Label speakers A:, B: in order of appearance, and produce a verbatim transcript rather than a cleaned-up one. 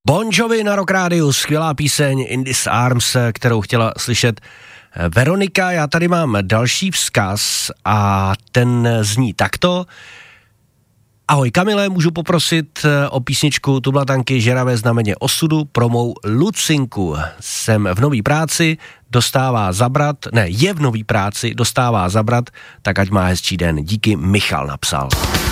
A: Bon Jovi na Rock Rádiu, skvělá píseň In These Arms, kterou chtěla slyšet Veronika. Já tady mám další vzkaz a ten zní takto. Ahoj Kamile, můžu poprosit o písničku Tublatanky Žeravé znameně osudu pro mou Lucinku. Jsem v nový práci, dostává zabrat, ne, je v nový práci, dostává zabrat, tak ať má hezčí den. Díky, Michal napsal.